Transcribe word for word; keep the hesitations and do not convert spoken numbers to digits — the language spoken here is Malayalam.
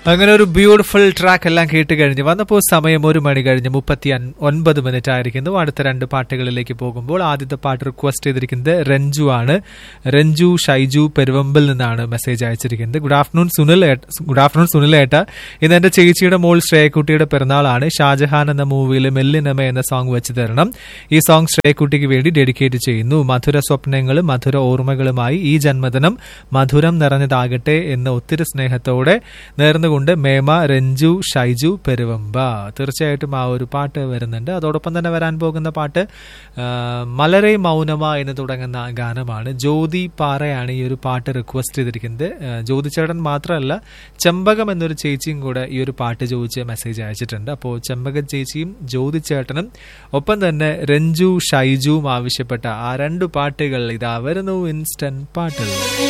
അങ്ങനെ ഒരു ബ്യൂട്ടിഫുൾ ട്രാക്ക് എല്ലാം കേട്ട് കഴിഞ്ഞ് വന്നപ്പോൾ സമയം ഒരു മണി കഴിഞ്ഞ് മുപ്പത്തി ഒൻപത് മിനിറ്റ് ആയിരിക്കുന്നു. അടുത്ത രണ്ട് പാട്ടുകളിലേക്ക് പോകുമ്പോൾ ആദ്യത്തെ പാട്ട് റിക്വസ്റ്റ് ചെയ്തിരിക്കുന്നത് രഞ്ജു ആണ്. രഞ്ജു ഷൈജു പെരുവമ്പിൽ നിന്നാണ് മെസ്സേജ് അയച്ചിരിക്കുന്നത്. Good afternoon Sunil good afternoon Sunil ഏട്ട. ഇന്ന് എന്റെ ചേച്ചിയുടെ മോൾ ശ്രേയക്കുട്ടിയുടെ പിറന്നാളാണ്. ഷാജഹാൻ എന്ന മൂവിയിൽ മെല്ലിനമ എന്ന സോങ് വെച്ച് തരണം. ഈ സോങ് ശ്രേയക്കുട്ടിക്ക് വേണ്ടി ഡെഡിക്കേറ്റ് ചെയ്യുന്നു. മധുര സ്വപ്നങ്ങളും മധുര ഓർമ്മകളുമായി ഈ ജന്മദിനം മധുരം നിറഞ്ഞതാകട്ടെ എന്ന് ഒത്തിരി സ്നേഹത്തോടെ നേർന്നു കൊണ്ട് മേമ രഞ്ജു ഷൈജു പെരുവമ്പ. തീർച്ചയായിട്ടും ആ ഒരു പാട്ട് വരുന്നുണ്ട്. അതോടൊപ്പം തന്നെ വരാൻ പോകുന്ന പാട്ട് മലരെ മൗനമ എന്ന് തുടങ്ങുന്ന ഗാനമാണ്. ജ്യോതി പാറയാണ് ഈ ഒരു പാട്ട് റിക്വസ്റ്റ് ചെയ്തിരിക്കുന്നത്. ജ്യോതി ചേട്ടൻ മാത്രമല്ല, ചെമ്പകം എന്നൊരു ചേച്ചിയും കൂടെ ഈ ഒരു പാട്ട് ചോദിച്ച് മെസ്സേജ് അയച്ചിട്ടുണ്ട്. അപ്പോൾ ചെമ്പക ചേച്ചിയും ജ്യോതി ചേട്ടനും ഒപ്പം തന്നെ രഞ്ജു ഷൈജുവും ആവശ്യപ്പെട്ട ആ രണ്ട് പാട്ടുകൾ ഇതാ വരുന്നു ഇൻസ്റ്റന്റ് പാട്ടുകൾ.